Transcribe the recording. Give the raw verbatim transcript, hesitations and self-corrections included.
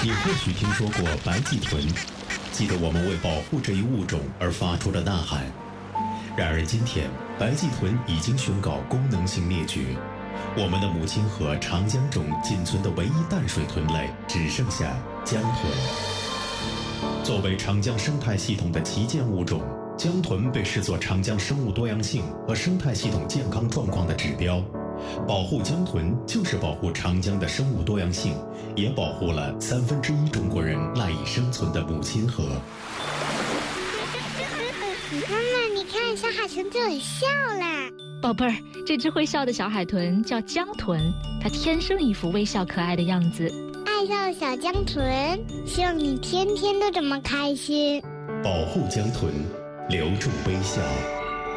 你或许听说过白鳍豚，记得我们为保护这一物种而发出的呐喊。然而今天，白鳍豚已经宣告功能性灭绝，我们的母亲河长江中仅存的唯一淡水豚类只剩下江豚。作为长江生态系统的旗舰物种，江豚被视作长江生物多样性和生态系统健康状况的指标。保护江豚就是保护长江的生物多样性，也保护了三分之一中国人赖以生存的母亲河。 妈妈，你看，小海豚对我笑啦！ 宝贝儿，这只会笑的小海豚叫江豚，它天生一副微笑可爱的样子。 爱笑的小江豚，希望你天天都这么开心。 保护江豚，留住微笑。